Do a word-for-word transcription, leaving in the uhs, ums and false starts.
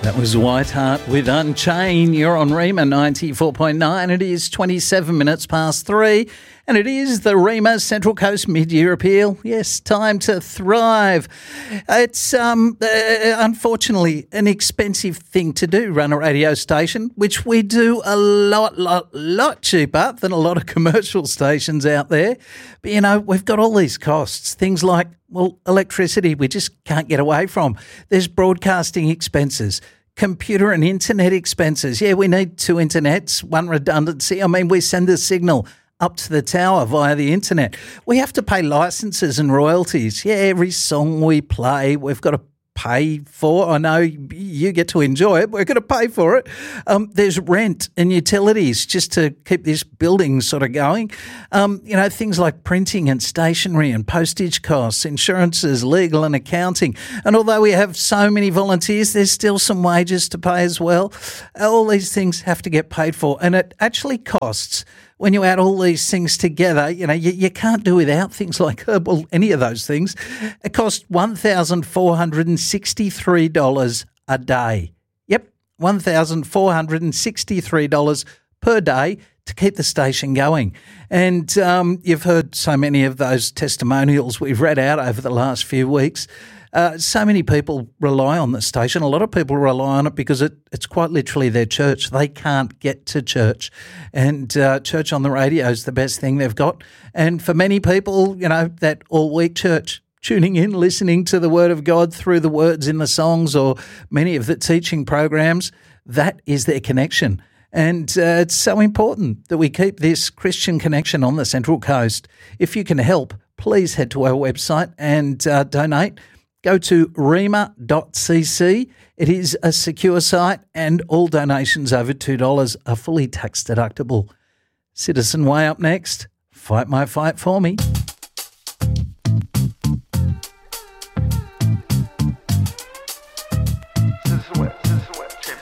That was Whiteheart with Unchain. You're on Rima ninety-four point nine. It is twenty-seven minutes past three, and it is the Rima Central Coast Mid-Year Appeal. Yes, time to thrive. It's um, uh, unfortunately an expensive thing to do, run a radio station, which we do a lot, lot, lot cheaper than a lot of commercial stations out there. But, you know, we've got all these costs, things like, well, electricity we just can't get away from. There's broadcasting expenses, computer and internet expenses. Yeah, we need two internets, one redundancy. I mean, we send a signal up to the tower via the internet. We have to pay licenses and royalties. Yeah, every song we play, we've got to pay for. I know you get to enjoy it. We're going to pay for it. Um, there's rent and utilities just to keep this building sort of going. Um, you know, things like printing and stationery and postage costs, insurances, legal and accounting. And although we have so many volunteers, there's still some wages to pay as well. All these things have to get paid for. And it actually costs, when you add all these things together, you know, you, you can't do without things like, uh, well, any of those things. It costs one thousand four hundred sixty-three dollars a day. Yep, one thousand four hundred sixty-three dollars per day to keep the station going. And um, you've heard so many of those testimonials we've read out over the last few weeks. Uh, so many people rely on the station. A lot of people rely on it because it, it's quite literally their church. They can't get to church. And uh, church on the radio is the best thing they've got. And for many people, you know, that all-week church, tuning in, listening to the Word of God through the words in the songs or many of the teaching programs, that is their connection. And uh, it's so important that we keep this Christian connection on the Central Coast. If you can help, please head to our website and uh, donate. Go to rima dot c c. It is a secure site and all donations over two dollars are fully tax deductible. Citizen Way up next. Fight my fight for me.